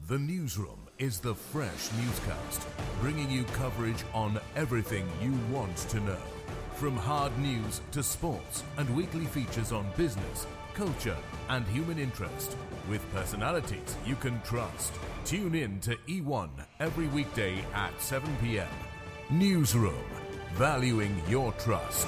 The Newsroom is the fresh newscast, bringing you coverage on everything you want to know. From hard news to sports and weekly features on business, culture and human interest, with personalities you can trust. Tune in to E1 every weekday at 7 p.m. Newsroom, valuing your trust.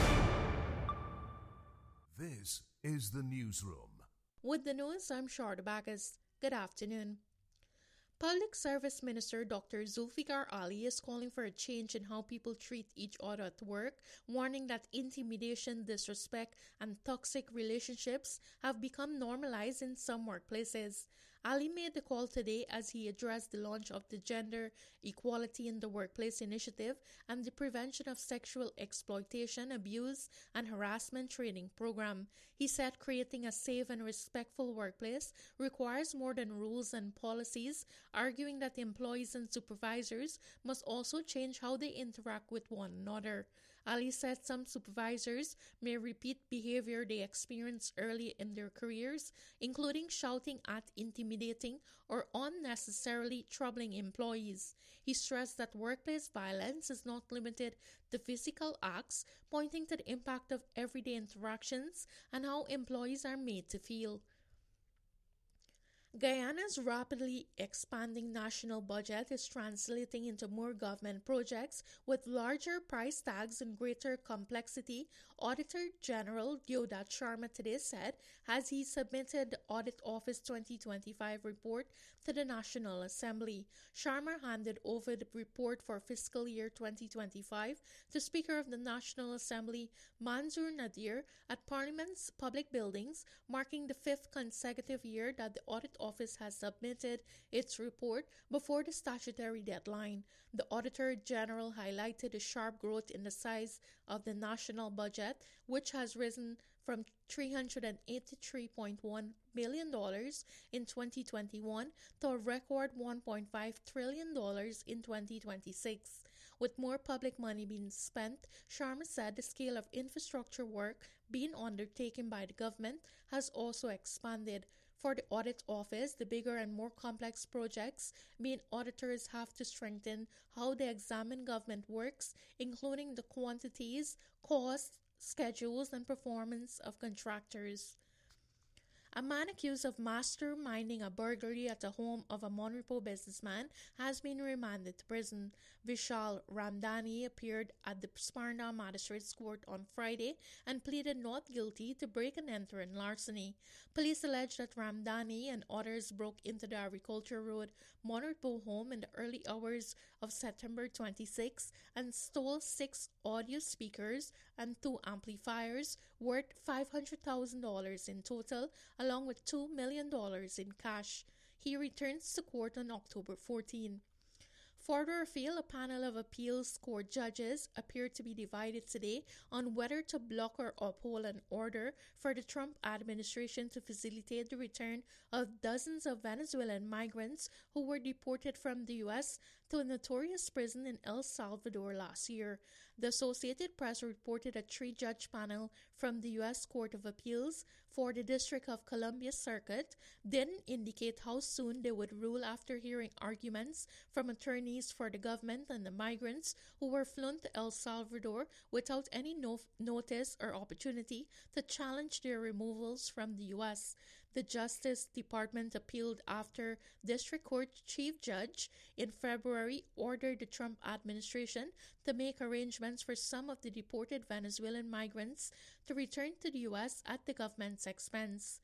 This is The Newsroom. With the news, I'm Sharda Bagas. Good afternoon. Public Service Minister Dr. Zulfikar Ali is calling for a change in how people treat each other at work, warning that intimidation, disrespect, and toxic relationships have become normalized in some workplaces. Ali made the call today as he addressed the launch of the Gender Equality in the Workplace Initiative and the Prevention of Sexual Exploitation, Abuse, and Harassment training program. He said creating a safe and respectful workplace requires more than rules and policies, arguing that employees and supervisors must also change how they interact with one another. Ali said some supervisors may repeat behavior they experienced early in their careers, including shouting at, intimidating, or unnecessarily troubling employees. He stressed that workplace violence is not limited to physical acts, pointing to the impact of everyday interactions and how employees are made to feel. Guyana's rapidly expanding national budget is translating into more government projects with larger price tags and greater complexity, Auditor General Deodat Sharma today said as he submitted the Audit Office 2025 report to the National Assembly. Sharma handed over the report for fiscal year 2025 to Speaker of the National Assembly Manzoor Nadir at Parliament's public buildings, marking the fifth consecutive year that the Audit Office has submitted its report before the statutory deadline. The Auditor General highlighted the sharp growth in the size of the national budget, which has risen from $383.1 million in 2021 to a record $1.5 trillion in 2026. With more public money being spent, Sharma said the scale of infrastructure work being undertaken by the government has also expanded. For the Audit Office, the bigger and more complex projects mean auditors have to strengthen how they examine government works, including the quantities, costs, schedules, and performance of contractors. A man accused of masterminding a burglary at the home of a Monrepo businessman has been remanded to prison. Vishal Ramdani appeared at the Sparna Magistrates Court on Friday and pleaded not guilty to break and enter and larceny. Police allege that Ramdani and others broke into the Agriculture Road Monrepo home in the early hours of September 26 and stole 6 audio speakers and 2 amplifiers worth $500,000 in total, along with $2 million in cash. He returns to court on October 14. Further afield, a panel of appeals court judges appear to be divided today on whether to block or uphold an order for the Trump administration to facilitate the return of dozens of Venezuelan migrants who were deported from the U.S. to a notorious prison in El Salvador last year. The Associated Press reported a 3-judge panel from the U.S. Court of Appeals for the District of Columbia Circuit didn't indicate how soon they would rule after hearing arguments from attorneys for the government and the migrants who were flown to El Salvador without any notice or opportunity to challenge their removals from the U.S. The Justice Department appealed after District Court Chief Judge in February ordered the Trump administration to make arrangements for some of the deported Venezuelan migrants to return to the U.S. at the government's expense.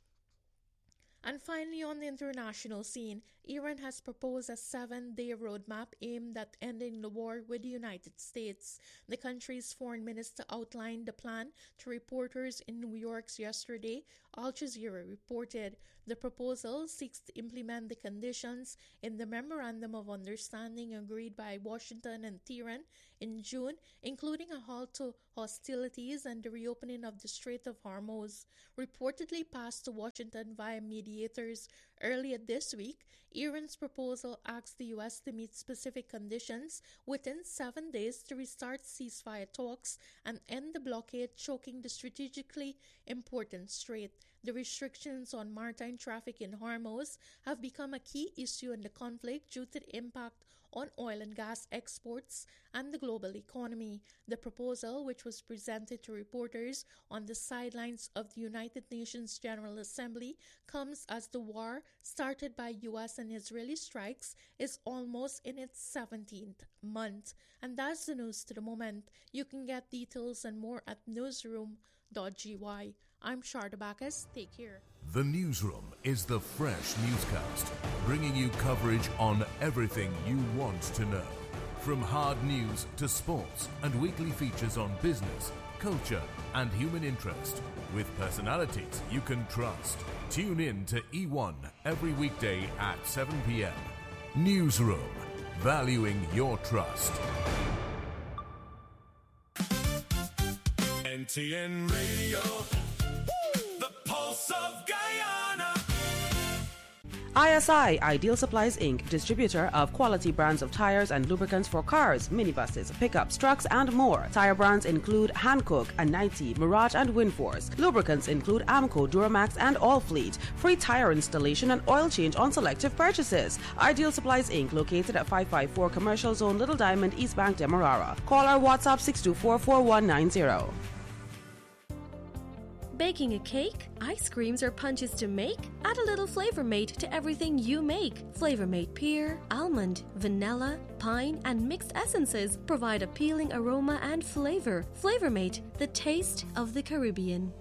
And finally, on the international scene, Iran has proposed a 7-day roadmap aimed at ending the war with the United States. The country's foreign minister outlined the plan to reporters in New York yesterday, Al Jazeera reported. The proposal seeks to implement the conditions in the Memorandum of Understanding agreed by Washington and Tehran in June, including a halt to hostilities and the reopening of the Strait of Hormuz. Reportedly passed to Washington via mediators earlier this week, Iran's proposal asks the U.S. to meet specific conditions within 7 days to restart ceasefire talks and end the blockade choking the strategically important strait. The restrictions on maritime traffic in Hormuz have become a key issue in the conflict due to the impact on oil and gas exports and the global economy. The proposal, which was presented to reporters on the sidelines of the United Nations General Assembly, comes as the war, started by U.S. and Israeli strikes, is almost in its 17th month. And that's the news to the moment. You can get details and more at newsroom.gy. I'm Sharda Bacchus. Take care. The Newsroom is the fresh newscast, bringing you coverage on everything you want to know. From hard news to sports and weekly features on business, culture and human interest, with personalities you can trust. Tune in to E1 every weekday at 7 p.m. Newsroom, valuing your trust. NTN Radio, the pulse of Guyana. ISI, Ideal Supplies Inc., distributor of quality brands of tires and lubricants for cars, minibuses, pickups, trucks, and more. Tire brands include Hankook, Anite, Mirage, and Winforce. Lubricants include Amco, Duramax, and Allfleet. Free tire installation and oil change on selective purchases. Ideal Supplies Inc., located at 554 Commercial Zone, Little Diamond, East Bank, Demerara. Call our WhatsApp 624-4190. Baking a cake, ice creams, or punches to make? Add a little Flavor Mate to everything you make. Flavor Mate pear, almond, vanilla, pine, and mixed essences provide appealing aroma and flavor. Flavor Mate, the taste of the Caribbean.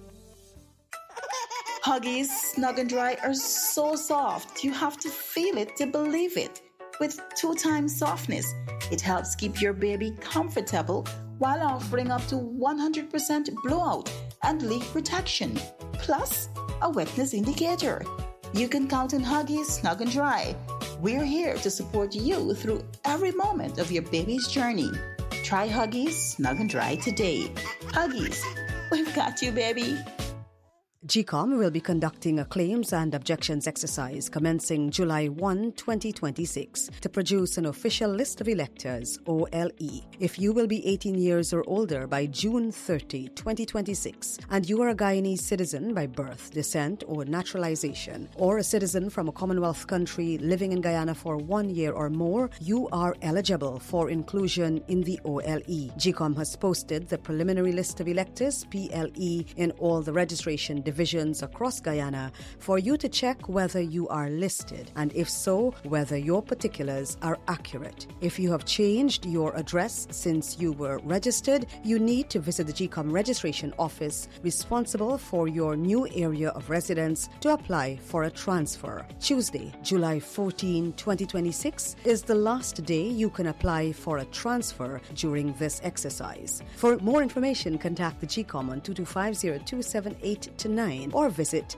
Huggies Snug and Dry are so soft, you have to feel it to believe it. With 2x softness, it helps keep your baby comfortable while offering up to 100% blowout and leak protection, plus a wetness indicator. You can count on Huggies Snug and Dry. We're here to support you through every moment of your baby's journey. Try Huggies Snug and Dry today. Huggies, we've got you, baby. GCOM will be conducting a claims and objections exercise commencing July 1, 2026 to produce an official list of electors, OLE. If you will be 18 years or older by June 30, 2026, and you are a Guyanese citizen by birth, descent, or naturalization, or a citizen from a Commonwealth country living in Guyana for 1 year or more, you are eligible for inclusion in the OLE. GCOM has posted the preliminary list of electors, PLE, in all the registration divisions across Guyana for you to check whether you are listed, and if so, whether your particulars are accurate. If you have changed your address since you were registered, you need to visit the GCOM registration office responsible for your new area of residence to apply for a transfer. Tuesday, July 14, 2026 is the last day you can apply for a transfer during this exercise. For more information, contact the GCOM on 225-0278-9 or visit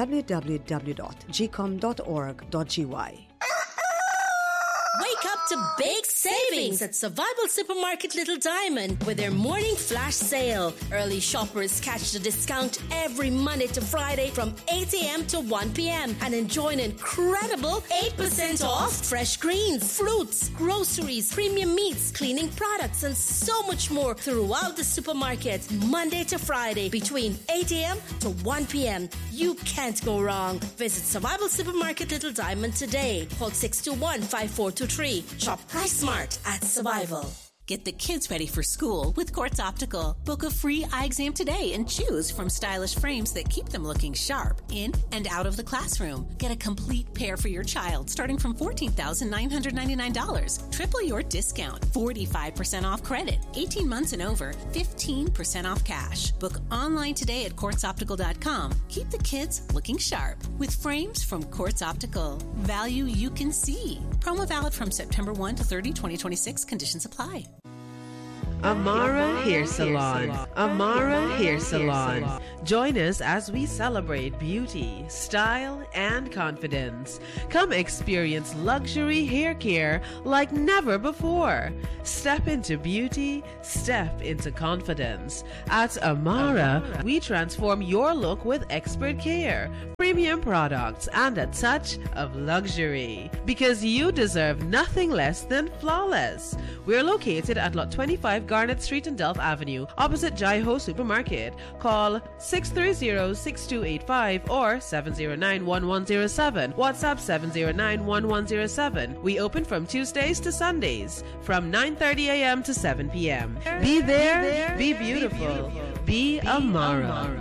www.gcom.org.gy. Wake up to big savings at Survival Supermarket Little Diamond with their morning flash sale. Early shoppers catch the discount every Monday to Friday from 8 a.m. to 1 p.m. and enjoy an incredible 8% off fresh greens, fruits, groceries, premium meats, cleaning products, and so much more throughout the supermarket, Monday to Friday between 8 a.m. to 1 p.m. You can't go wrong. Visit Survival Supermarket Little Diamond today. Call 621-5423. Shop Price Smart at Survival. Get the kids ready for school with Quartz Optical. Book a free eye exam today and choose from stylish frames that keep them looking sharp in and out of the classroom. Get a complete pair for your child starting from $14,999. Triple your discount. 45% off credit. 18 months and over. 15% off cash. Book online today at quartzoptical.com. Keep the kids looking sharp with frames from Quartz Optical. Value you can see. Promo valid from September 1 to 30, 2026. Conditions apply. Amara Hair Salon. Amara Hair Salon. Join us as we celebrate beauty, style, and confidence. Come experience luxury hair care like never before. Step into beauty, step into confidence. At Amara, we transform your look with expert care, premium products, and a touch of luxury. Because you deserve nothing less than flawless. We're located at Lot 25 at Garnet Street and Delft Avenue, opposite Jaiho Supermarket. Call 630-6285 or 709-1107. WhatsApp 709-1107. We open from Tuesdays to Sundays from 9:30 a.m. to 7 p.m. Be there, be beautiful, be Amara.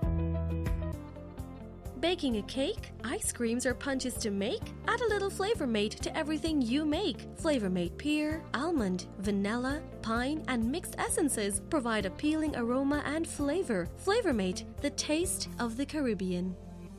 Baking a cake, ice creams, or punches to make? Add a little Flavor Mate to everything you make. Flavor Mate pear, almond, vanilla, pine, and mixed essences provide appealing aroma and flavor. Flavor Mate, the taste of the Caribbean.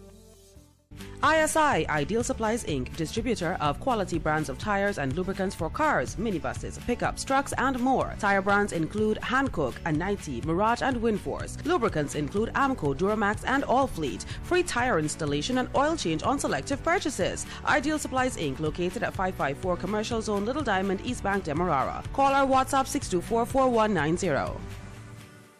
ISI, Ideal Supplies Inc., distributor of quality brands of tires and lubricants for cars, minibuses, pickups, trucks, and more. Tire brands include Hankook, Anite, Mirage, and Winforce. Lubricants include Amco, Duramax, and Allfleet. Free tire installation and oil change on selective purchases. Ideal Supplies Inc., located at 554 Commercial Zone, Little Diamond, East Bank, Demerara. Call our WhatsApp 624-4190.